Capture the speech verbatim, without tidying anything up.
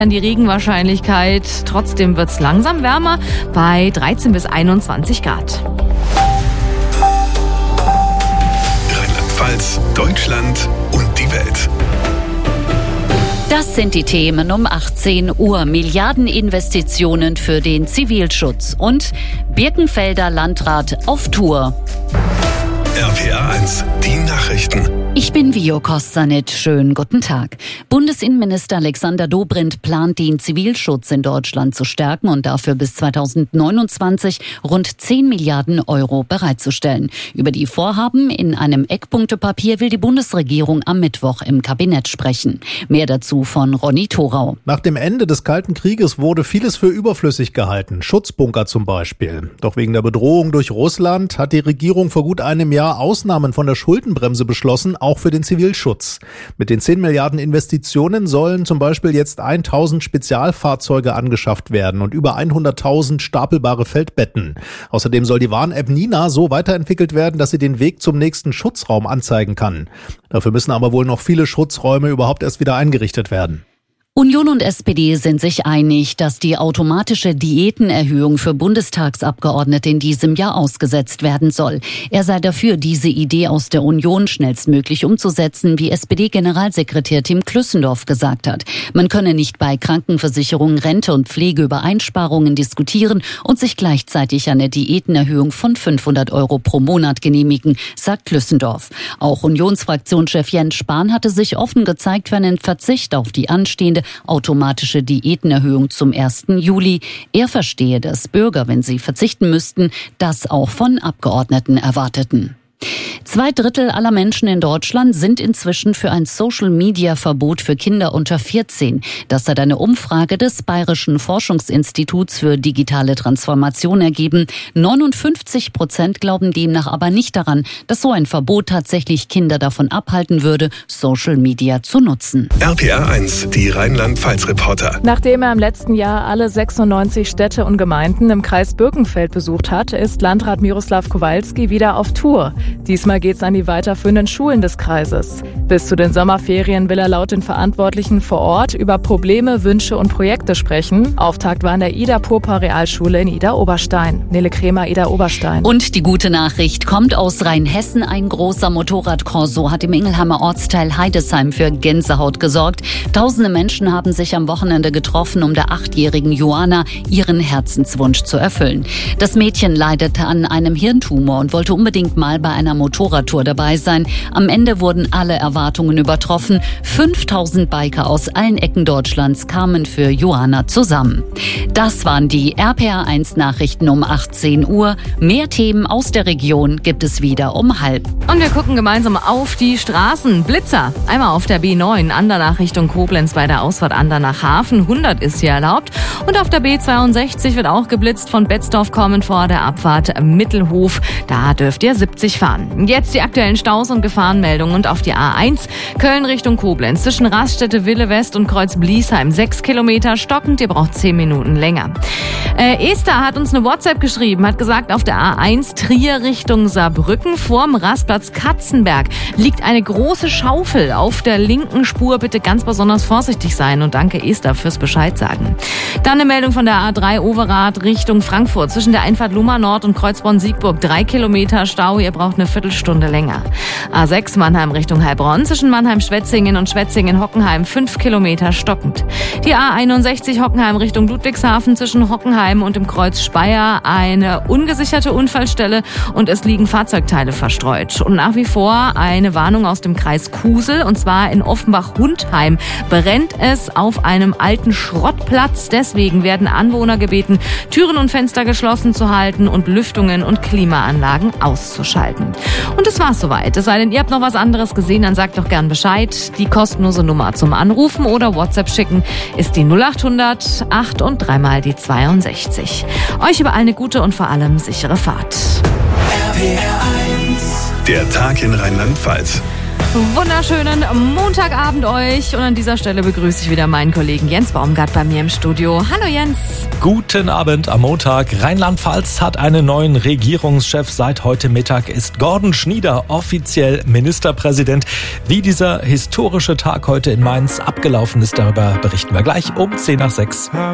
Die Regenwahrscheinlichkeit. Trotzdem wird es langsam wärmer bei dreizehn bis einundzwanzig Grad. Rheinland-Pfalz, Deutschland und die Welt. Das sind die Themen um achtzehn Uhr. Milliardeninvestitionen für den Zivilschutz und Birkenfelder Landrat auf Tour. R P R eins, die Nachrichten. Ich bin Vio Kostanit. Schönen guten Tag. Bundesinnenminister Alexander Dobrindt plant, den Zivilschutz in Deutschland zu stärken und dafür bis zweitausendneunundzwanzig rund zehn Milliarden Euro bereitzustellen. Über die Vorhaben in einem Eckpunktepapier will die Bundesregierung am Mittwoch im Kabinett sprechen. Mehr dazu von Ronny Thorau. Nach dem Ende des Kalten Krieges wurde vieles für überflüssig gehalten. Schutzbunker zum Beispiel. Doch wegen der Bedrohung durch Russland hat die Regierung vor gut einem Jahr Ausnahmen von der Schuldenbremse beschlossen, auch für den Zivilschutz. Mit den zehn Milliarden Investitionen sollen zum Beispiel jetzt tausend Spezialfahrzeuge angeschafft werden und über hunderttausend stapelbare Feldbetten. Außerdem soll die Warn-App Nina so weiterentwickelt werden, dass sie den Weg zum nächsten Schutzraum anzeigen kann. Dafür müssen aber wohl noch viele Schutzräume überhaupt erst wieder eingerichtet werden. Union und S P D sind sich einig, dass die automatische Diätenerhöhung für Bundestagsabgeordnete in diesem Jahr ausgesetzt werden soll. Er sei dafür, diese Idee aus der Union schnellstmöglich umzusetzen, wie S P D-Generalsekretär Tim Klüssendorf gesagt hat. Man könne nicht bei Krankenversicherung, Rente und Pflege über Einsparungen diskutieren und sich gleichzeitig eine Diätenerhöhung von fünfhundert Euro pro Monat genehmigen, sagt Klüssendorf. Auch Unionsfraktionschef Jens Spahn hatte sich offen gezeigt für einen Verzicht auf die anstehende automatische Diätenerhöhung zum ersten Juli. Er verstehe, dass Bürger, wenn sie verzichten müssten, das auch von Abgeordneten erwarteten. Zwei Drittel aller Menschen in Deutschland sind inzwischen für ein Social-Media-Verbot für Kinder unter vierzehn. Das hat eine Umfrage des Bayerischen Forschungsinstituts für digitale Transformation ergeben. neunundfünfzig Prozent glauben demnach aber nicht daran, dass so ein Verbot tatsächlich Kinder davon abhalten würde, Social-Media zu nutzen. R P R eins, die Rheinland-Pfalz-Reporter. Nachdem er im letzten Jahr alle sechsundneunzig Städte und Gemeinden im Kreis Birkenfeld besucht hat, ist Landrat Miroslav Kowalski wieder auf Tour. Diesmal geht es an die weiterführenden Schulen des Kreises. Bis zu den Sommerferien will er laut den Verantwortlichen vor Ort über Probleme, Wünsche und Projekte sprechen. Auftakt war in der Ida-Purpa-Realschule in Idar-Oberstein. Nele Kremer, Idar-Oberstein. Und die gute Nachricht kommt aus Rheinhessen. Ein großer Motorradkorso hat im Ingelheimer Ortsteil Heidesheim für Gänsehaut gesorgt. Tausende Menschen haben sich am Wochenende getroffen, um der achtjährigen Joanna ihren Herzenswunsch zu erfüllen. Das Mädchen leidete an einem Hirntumor und wollte unbedingt mal bei einer Motorradtour dabei sein. Am Ende wurden alle Erwartungen übertroffen. fünftausend Biker aus allen Ecken Deutschlands kamen für Joanna zusammen. Das waren die R P R eins Nachrichten um achtzehn Uhr. Mehr Themen aus der Region gibt es wieder um halb. Und wir gucken gemeinsam auf die Straßen. Blitzer. Einmal auf der B neun, Andernach Richtung Koblenz bei der Ausfahrt Andernach-Hafen. hundert ist hier erlaubt. Und auf der B zweiundsechzig wird auch geblitzt von Betzdorf kommen vor der Abfahrt Mittelhof. Da dürft ihr siebzig fahren. Jetzt die aktuellen Staus und Gefahrenmeldungen und auf die A eins Köln Richtung Koblenz zwischen Raststätte Wille West und Kreuz Bliesheim. Sechs Kilometer stockend, ihr braucht zehn Minuten länger. Äh, Esther hat uns eine WhatsApp geschrieben, hat gesagt, auf der A eins Trier Richtung Saarbrücken vorm Rastplatz Katzenberg liegt eine große Schaufel auf der linken Spur. Bitte ganz besonders vorsichtig sein und danke Esther fürs Bescheid sagen. Dann eine Meldung von der A drei Overath Richtung Frankfurt zwischen der Einfahrt Luma Nord und Kreuzborn-Siegburg. Drei Kilometer Stau, ihr braucht eine Viertelstunde länger. A sechs Mannheim Richtung Heilbronn zwischen Mannheim-Schwetzingen und Schwetzingen-Hockenheim fünf Kilometer stockend. Die A einundsechzig Hockenheim Richtung Ludwigshafen zwischen Hockenheim und dem Kreuz Speyer eine ungesicherte Unfallstelle und es liegen Fahrzeugteile verstreut. Und nach wie vor eine Warnung aus dem Kreis Kusel und zwar in Offenbach-Hundheim brennt es auf einem alten Schrottplatz. Deswegen werden Anwohner gebeten, Türen und Fenster geschlossen zu halten und Lüftungen und Klimaanlagen auszuschalten. Und das war's soweit. Es sei denn, ihr habt noch was anderes gesehen, dann sagt doch gern Bescheid. Die kostenlose Nummer zum Anrufen oder WhatsApp schicken ist die null achthundert acht und dreimal die zweiundsechzig. Euch überall eine gute und vor allem sichere Fahrt. R P R eins. Der Tag in Rheinland-Pfalz. Wunderschönen Montagabend euch. Und an dieser Stelle begrüße ich wieder meinen Kollegen Jens Baumgart bei mir im Studio. Hallo Jens. Guten Abend am Montag. Rheinland-Pfalz hat einen neuen Regierungschef. Seit heute Mittag ist Gordon Schnieder offiziell Ministerpräsident. Wie dieser historische Tag heute in Mainz abgelaufen ist, darüber berichten wir gleich um zehn nach sechs.